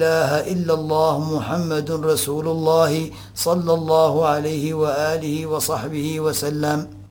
إله إلا الله محمد رسول الله صلى الله عليه وآله وصحبه وسلم.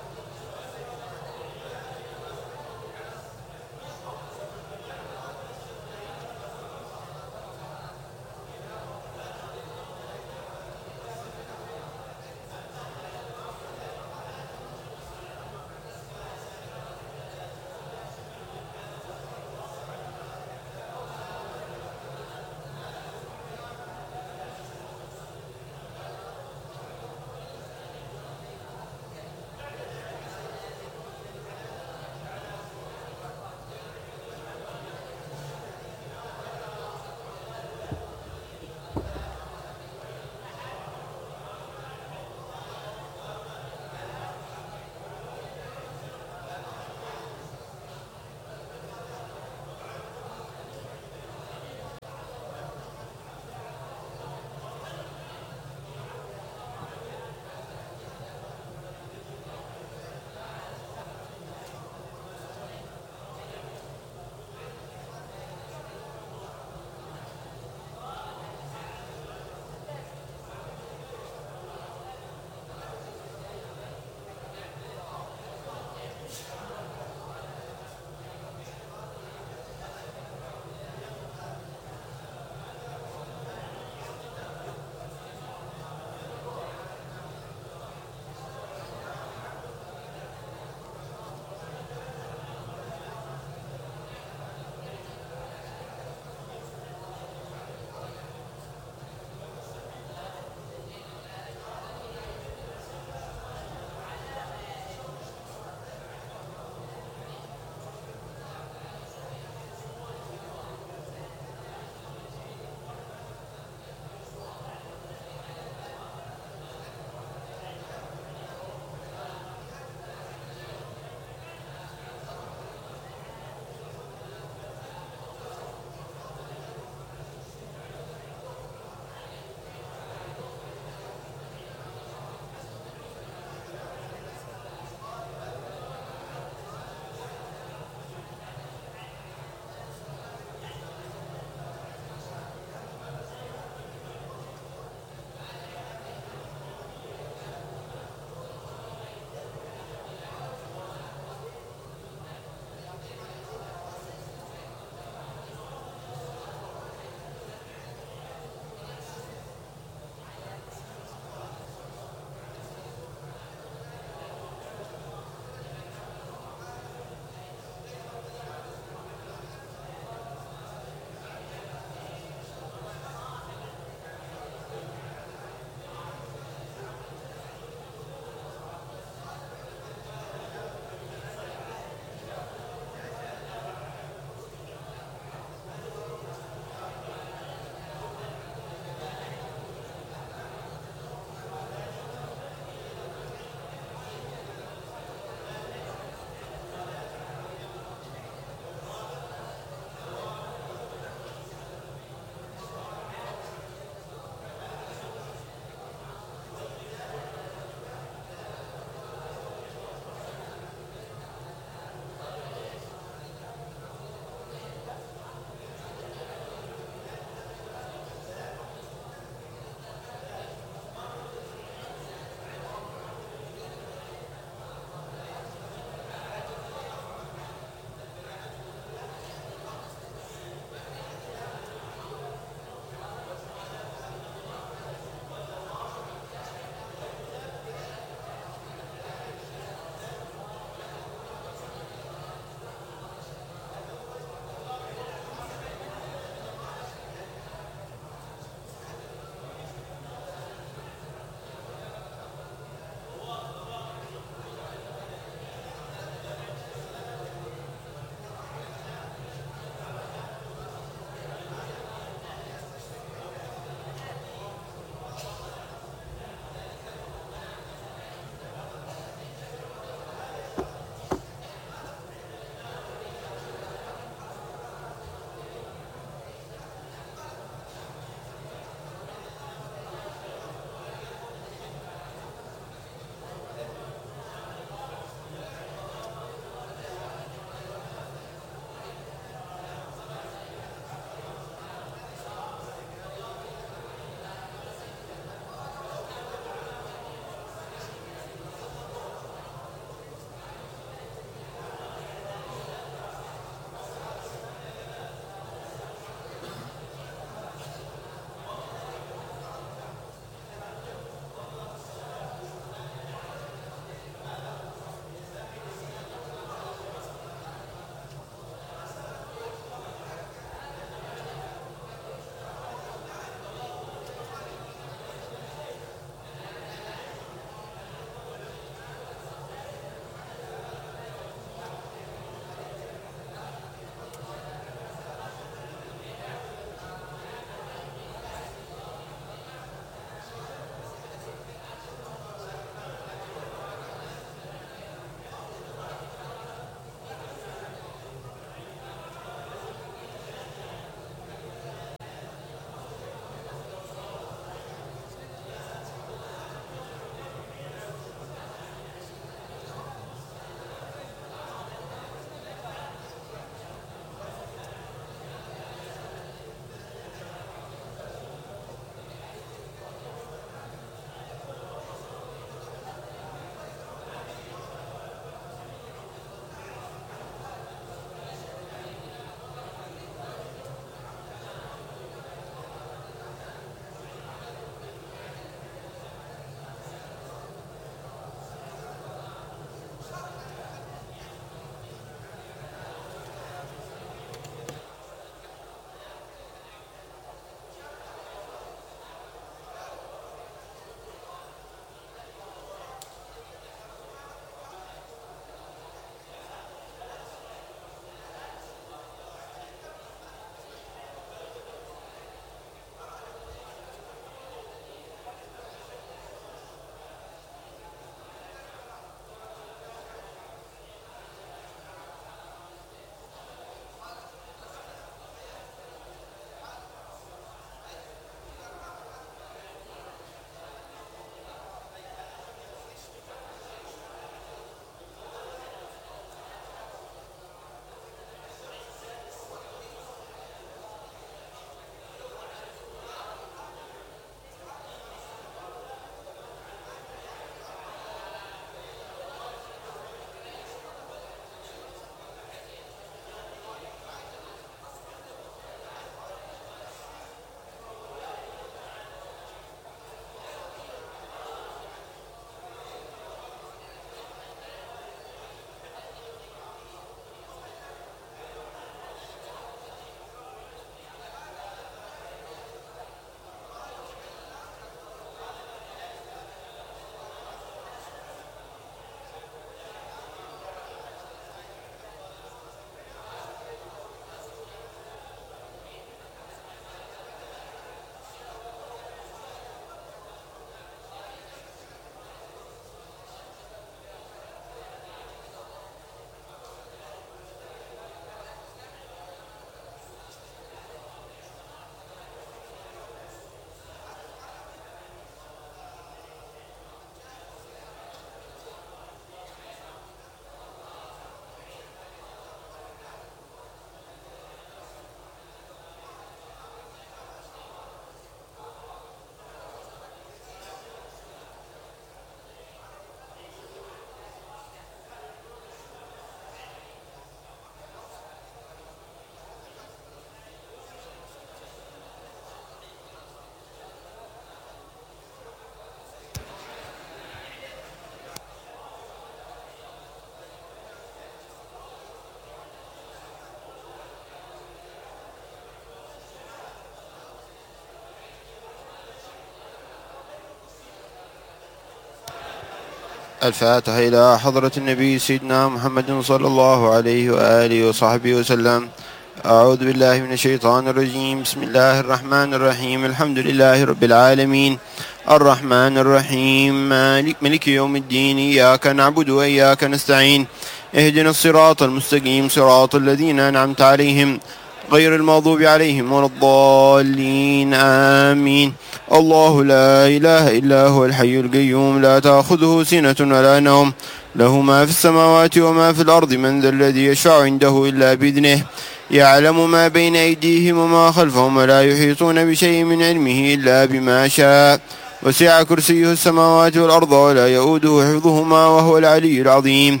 الفاتحة إلى حضرة النبي سيدنا محمد صلى الله عليه وآله وصحبه وسلم. أعوذ بالله من الشيطان الرجيم. بسم الله الرحمن الرحيم. الحمد لله رب العالمين الرحمن الرحيم مالك يوم الدين. إياك نعبد وإياك نستعين. اهدنا الصراط المستقيم صراط الذين أنعمت عليهم غير المغضوب عليهم ولا الضالين. آمين. الله لا إله إلا هو الحي القيوم لا تأخذه سنة ولا نوم له ما في السماوات وما في الأرض من ذا الذي يشفع عنده إلا بإذنه يعلم ما بين أيديهم وما خلفهم ولا يحيطون بشيء من علمه إلا بما شاء وسع كرسيه السماوات والأرض ولا يؤوده حفظهما وهو العلي العظيم.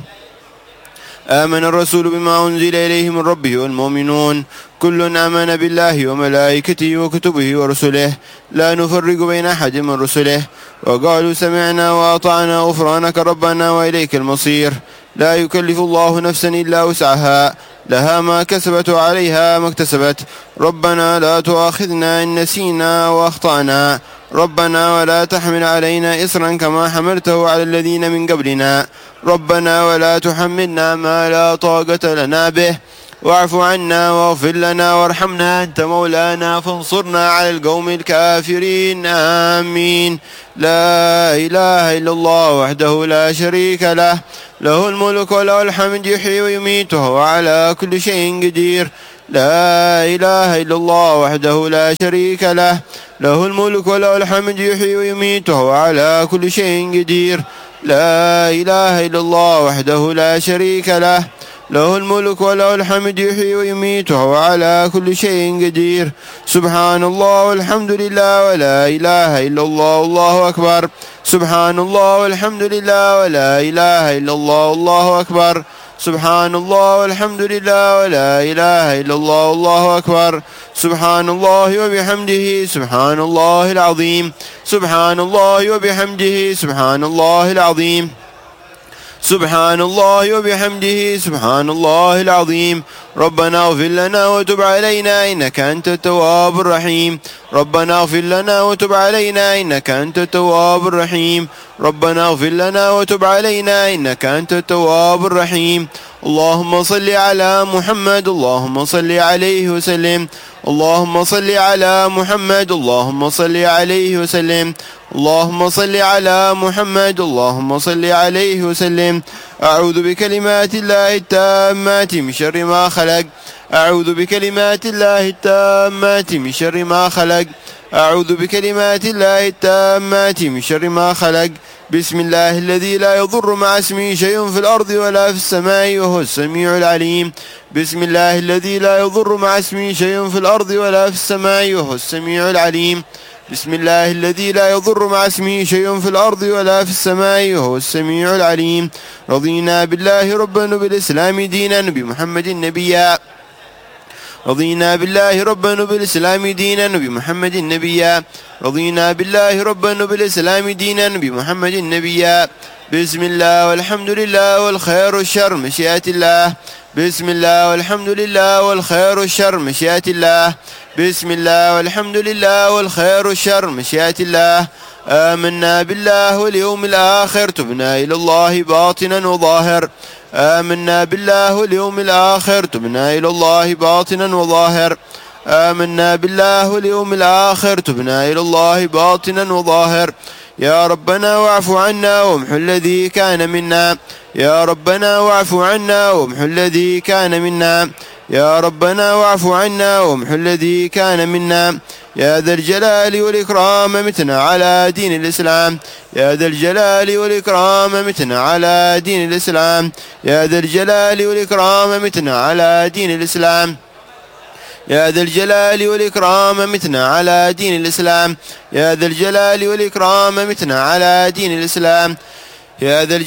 آمن الرسول بما أنزل إليه من ربه والمؤمنون كل آمن بالله وملائكته وكتبه ورسله لا نفرق بين أحد من رسله وقالوا سمعنا وأطعنا غفرانك ربنا وإليك المصير. لا يكلف الله نفسا إلا وسعها لها ما كسبت وعليها ما اكتسبت. ربنا لا تؤاخذنا إن نسينا وأخطأنا ربنا ولا تحمل علينا إصرا كما حملته على الذين من قبلنا ربنا ولا تحملنا ما لا طاقة لنا به واعف عنا واغفر لنا وارحمنا أنت مولانا فانصرنا على القوم الكافرين. آمين. لا إله إلا الله وحده لا شريك له له الملك وله الحمد يحيي ويميت وهو على كل شيء قدير. لا إله إلا الله وحده لا شريك له له الملك وله الحمد يحيي ويميت وهو على كل شيء قدير. لا إله إلا الله وحده لا شريك له له الملك وله الحمد يحيي ويميت وهو على كل شيء قدير. سبحان الله والحمد لله ولا إله إلا الله والله أكبر. سبحان الله والحمد لله ولا إله إلا الله والله أكبر. سبحان الله والحمد لله ولا إله إلا الله والله أكبر. سبحان الله وبحمده سبحان الله العظيم. سبحان الله وبحمده سبحان الله العظيم. سبحان الله وبحمده سبحان الله العظيم. ربنا اغفر لنا وتب علينا إنك أنت التواب الرحيم. ربنا اغفر لنا وتب علينا إنك أنت التواب الرحيم. ربنا اغفر لنا وتب علينا إنك أنت التواب الرحيم. اللهم صل على محمد اللهم صل عليه وسلم. اللهم صل على محمد اللهم صل عليه وسلم. اللهم صل على محمد اللهم صل عليه وسلم. أعوذ بكلمات الله التامات من شر ما خلق. أعوذ بكلمات الله التامات من شر ما خلق. أعوذ بكلمات الله التامات من شر ما خلق. بسم الله الذي لا يضر مع اسمه شيء في الأرض ولا في السماء وهو السميع العليم. بسم الله الذي لا يضر مع اسمه شيء في الأرض ولا في السماء وهو السميع العليم. بسم الله الذي لا يضر مع اسمه شيء في الأرض ولا في السماء وهو السميع العليم. رضينا بالله ربا وبالإسلام دينا بمحمد نبيا. رضينا بالله ربا وبالإسلام دينا بمحمد نبيا. رضينا بالله ربا وبالإسلام دينا بمحمد نبيا. بسم الله والحمد لله والخير والشر مشيئة الله. بسم الله والحمد لله والخير والشر مشيئة الله. بسم الله والحمد لله والخير والشر مشيئة الله. آمنا بالله واليوم الآخر تبنا إلى الله باطنا وظاهر. آمنا بالله واليوم الآخر تبنا إلى الله باطنا وظاهر. آمنا بالله واليوم الآخر تبنا إلى الله باطنا وظاهر. يا ربنا واعف عنا وامحو الذي كان منا. يا ربنا واعف عنا وامحو الذي كان منا. يا ربنا واعف عنا وامحو الذي كان منا. يا ذا الجلال والإكرام متنا على دين الإسلام. يا ذا الجلال والإكرام متنا على دين الإسلام. يا ذا الجلال والإكرام متنا على دين الإسلام. يا ذا الجلال والإكرام متنا على دين الإسلام. يا ذا الجلال والإكرام متنا على دين الإسلام. يا ذا